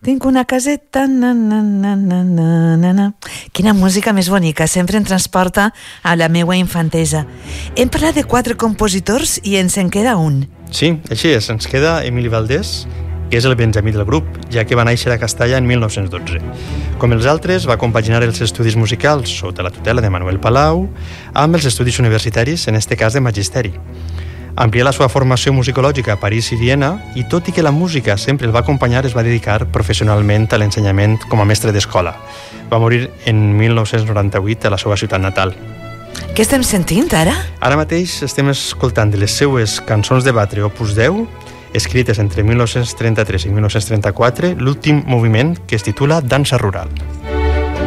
Tinc una caseta, na, na, na, na, na, na, na. Quina música més bonica, sempre em transporta a la meua infantesa. Hem parlat de 4 compositors i ens en queda un. Sí, així és, ens queda Emili Valdés, que és el benjamí del grup, ja que va néixer a Castalla en 1912. Com els altres, va compaginar els estudis musicals sota la tutela de Manuel Palau amb els estudis universitaris, en este cas de Magisteri. Amplià la seva formació musicològica a París i Viena i, tot i que la música sempre el va acompanyar, es va dedicar professionalment a l'ensenyament com a mestre d'escola. Va morir en 1998 a la seva ciutat natal. Què estem sentint ara? Ara mateix estem escoltant les seues cançons de batre Opus 10, escrites entre 1933 i 1934, l'últim moviment, que es titula Dansa Rural.